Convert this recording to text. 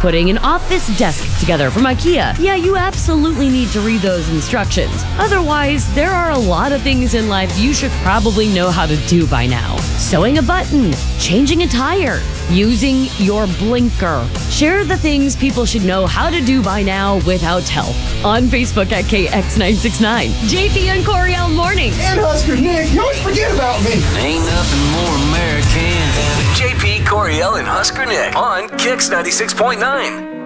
Putting an office desk together from IKEA. Yeah, you absolutely need to read those instructions. Otherwise, there are a lot of things in life you should probably know how to do by now. Sewing a button, changing a tire, using your blinker. Share the things people should know how to do by now without help. On Facebook at KX969. JP and Coriel Mornings. And Husker Nick, you always forget about me. Ain't nothing more American than JP, Coriel, and Husker Nick on Kix 96.9.